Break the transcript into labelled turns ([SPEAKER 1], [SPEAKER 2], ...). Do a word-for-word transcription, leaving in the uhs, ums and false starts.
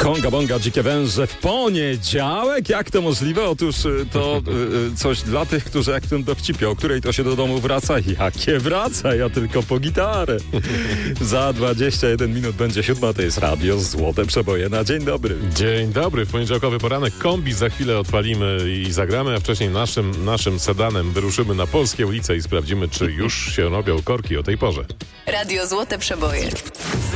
[SPEAKER 1] Konga bonga, dzikie węże w poniedziałek? Jak to możliwe? Otóż to y, coś dla tych, którzy jak ten dowcipie, o której to się do domu wraca. Jakie wraca? Ja tylko po gitarę. Za dwadzieścia jeden minut będzie siódma, to jest radio Złote Przeboje na dzień dobry.
[SPEAKER 2] Dzień dobry, w poniedziałkowy poranek kombi za chwilę odpalimy i zagramy, a wcześniej naszym, naszym sedanem wyruszymy na polskie ulice i sprawdzimy, czy już się robią korki o tej porze.
[SPEAKER 3] Radio Złote Przeboje.